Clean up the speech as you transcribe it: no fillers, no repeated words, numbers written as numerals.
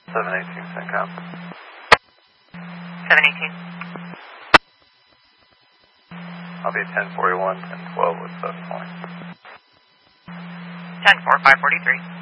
718, CENTCOM. 718. I'll be 1041, 1012 with 7 points. 10-4, 543.